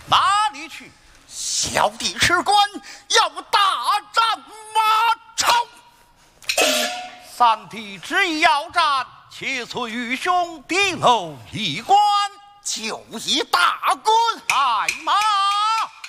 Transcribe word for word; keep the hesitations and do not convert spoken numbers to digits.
哪里去？ 小弟持官要大战马超。 三弟执意要战，切磋愚兄敌楼一关， 就以大棍来马。